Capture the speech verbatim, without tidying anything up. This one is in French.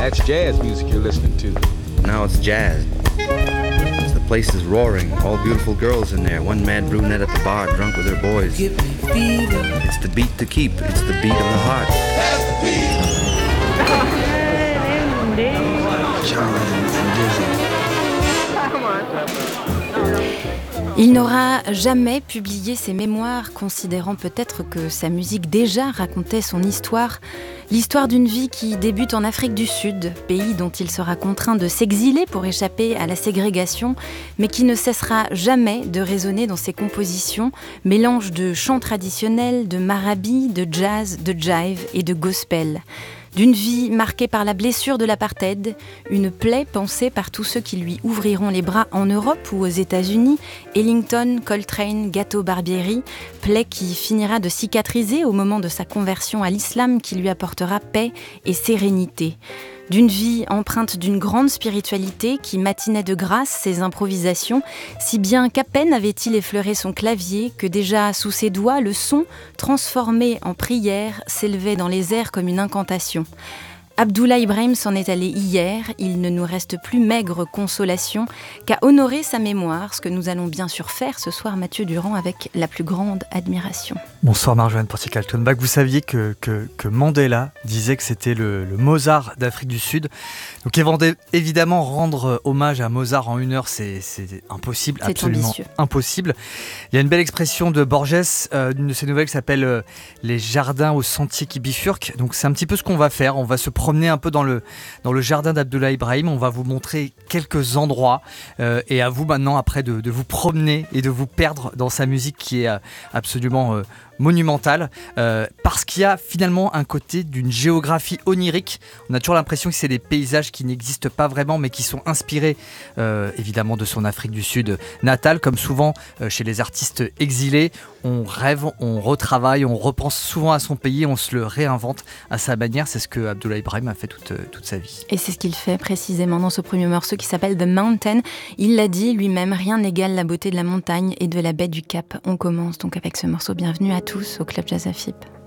That's jazz music you're listening to. Now it's jazz. The place is roaring, all beautiful girls in there. One mad brunette at the bar, drunk with her boys. Give me fever. It's the beat to keep. It's the beat of the heart. That's the beat. Charlie and Dizzy. Il n'aura jamais publié ses mémoires, considérant peut-être que sa musique déjà racontait son histoire, l'histoire d'une vie qui débute en Afrique du Sud, pays dont il sera contraint de s'exiler pour échapper à la ségrégation, mais qui ne cessera jamais de résonner dans ses compositions, mélange de chants traditionnels, de marabi, de jazz, de jive et de gospel. D'une vie marquée par la blessure de l'apartheid, une plaie pensée par tous ceux qui lui ouvriront les bras en Europe ou aux États-Unis, Ellington, Coltrane, Gato Barbieri, plaie qui finira de cicatriser au moment de sa conversion à l'islam qui lui apportera paix et sérénité. D'une vie empreinte d'une grande spiritualité qui matinait de grâce ses improvisations, si bien qu'à peine avait-il effleuré son clavier que déjà sous ses doigts le son, transformé en prière, s'élevait dans les airs comme une incantation. Abdoulaye Ibrahim s'en est allé hier, il ne nous reste plus maigre consolation qu'à honorer sa mémoire, ce que nous allons bien sûr faire ce soir, Mathieu Durand, avec la plus grande admiration. Bonsoir Marjolaine Portier-Kaltenbach. Vous saviez que, que, que Mandela disait que c'était le, le Mozart d'Afrique du Sud. Donc évidemment, rendre hommage à Mozart en une heure, c'est, c'est impossible, c'est absolument ambitieux. Impossible. Il y a une belle expression de Borges, euh, d'une de ses nouvelles qui s'appelle euh, « Les jardins aux sentiers qui bifurquent ». Donc c'est un petit peu ce qu'on va faire, on va se promener un peu dans le, dans le jardin d'Abdoulaye Ibrahim, on va vous montrer quelques endroits euh, et à vous maintenant après de, de vous promener et de vous perdre dans sa musique qui est euh, absolument... Euh, monumentale, euh, parce qu'il y a finalement un côté d'une géographie onirique. On a toujours l'impression que c'est des paysages qui n'existent pas vraiment, mais qui sont inspirés euh, évidemment de son Afrique du Sud natale, comme souvent euh, chez les artistes exilés. On rêve, on retravaille, on repense souvent à son pays, on se le réinvente à sa manière. C'est ce que Abdoulaye Ibrahim a fait toute, toute sa vie. Et c'est ce qu'il fait précisément dans ce premier morceau qui s'appelle The Mountain. Il l'a dit lui-même, rien n'égale la beauté de la montagne et de la baie du Cap. On commence donc avec ce morceau. Bienvenue à tous au Club Jazz A F I P.